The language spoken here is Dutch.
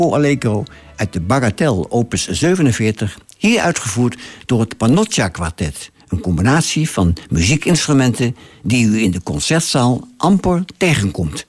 Allegro uit de Bagatelle opus 47, hier uitgevoerd door het Panocchia Quartet. Een combinatie van muziekinstrumenten die u in de concertzaal amper tegenkomt.